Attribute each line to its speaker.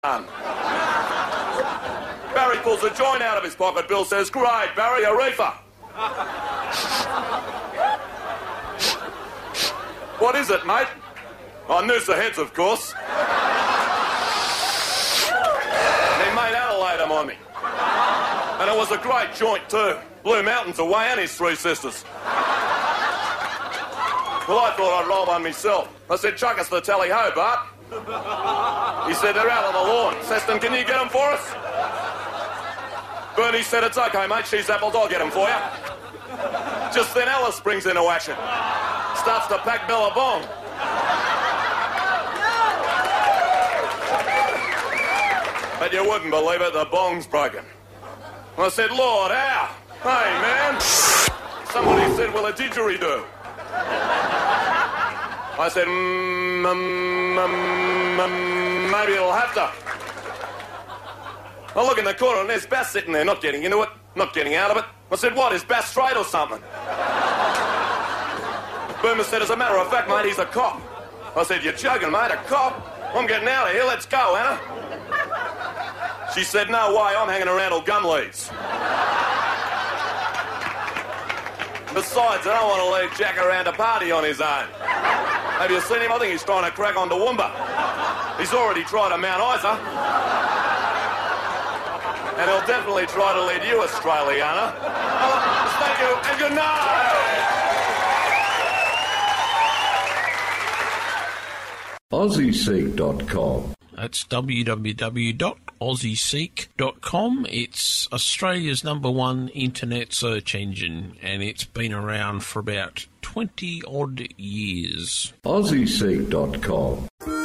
Speaker 1: Barry pulls a joint out of his pocket. Bill says, "Great, Barry, a reefer." "What is it, mate?" "Oh, Noosa Heads, of course." And he made Adelaide on me. And it was a great joint too. Blue Mountains away and his three sisters. Well, I thought I'd roll one myself. I said, "Chuck us the tally-ho, Bart." He said, "They're out on the lawn. Seston, can you get them for us?" Bernie said, "It's okay, mate. She's apples. I'll get them for you." Just then Alice springs into action. Starts to pack Billabong. But you wouldn't believe it, the bong's broken. I said, "Lord, how?" "Hey, man." Somebody said, "Well, a didgeridoo." I said, maybe it'll have to. I look in the corner and there's Bass sitting there, not getting into it, not getting out of it. I said, "What, is Bass straight or something?" Boomer said, "As a matter of fact, mate, he's a cop." I said, "You're joking, mate, a cop? I'm getting out of here, let's go, Anna." She said, "No way, I'm hanging around till gum leaves." Besides, I don't want to leave Jack around a party on his own. Have you seen him? I think he's trying to crack on Toowoomba. He's already tried a Mount Isa. And he'll definitely try to lead you, Australiana. Thank you, and good night!
Speaker 2: AussieSeek.com.
Speaker 3: That's www.aussieseek.com. It's Australia's #1 internet search engine, and it's been around for about 20-odd years.
Speaker 2: AussieSeek.com.